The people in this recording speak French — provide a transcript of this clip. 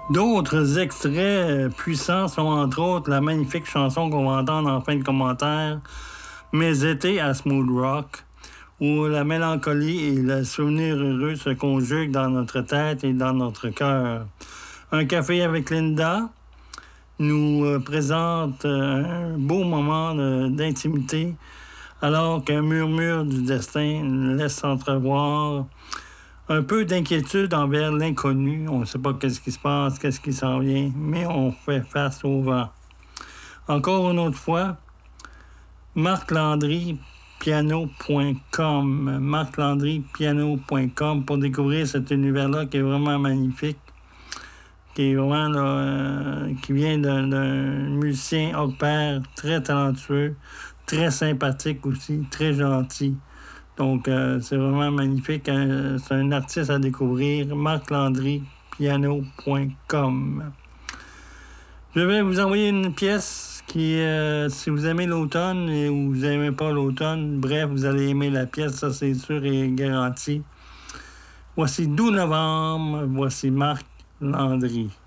D'autres extraits puissants sont entre autres la magnifique chanson qu'on va entendre en fin de commentaire, Mes étés à Smooth Rock, où la mélancolie et le souvenir heureux se conjuguent dans notre tête et dans notre cœur. Un café avec Linda nous présente un beau moment d'intimité, alors qu'un murmure du destin laisse entrevoir un peu d'inquiétude envers l'inconnu. On ne sait pas qu'est-ce qui se passe, qu'est-ce qui s'en vient, mais on fait face au vent. Encore une autre fois, Marc Landry, piano.com. marclandrypiano.com pour découvrir cet univers-là qui est vraiment magnifique, qui est vraiment qui vient d'un musicien hors pair, très talentueux, très sympathique aussi, très gentil. Donc, c'est vraiment magnifique. C'est un artiste à découvrir. marclandrypiano.com. Je vais vous envoyer une pièce qui, si vous aimez l'automne et ou vous n'aimez pas l'automne, bref, vous allez aimer la pièce, ça c'est sûr et garanti. Voici 12 novembre, voici Marc Landry.